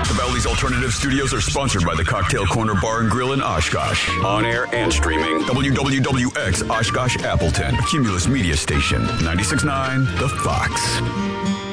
The Valley's Alternative Studios are sponsored by the Cocktail Corner Bar and Grill in Oshkosh. On air and streaming. WWWX Oshkosh Appleton. Cumulus Media Station. 96.9 The Fox.